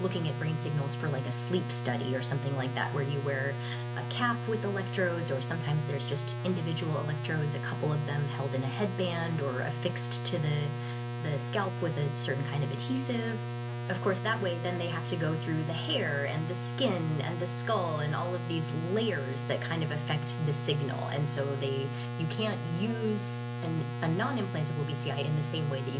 looking at brain signals for like a sleep study or something like that, where you wear a cap with electrodes, or sometimes there's just individual electrodes, a couple of them held in a headband or affixed to the scalp with a certain kind of adhesive. Of course, that way, then they have to go through the hair and the skin and the skull and all of these layers that kind of affect the signal. And so you can't use a non-implantable BCI in the same way that you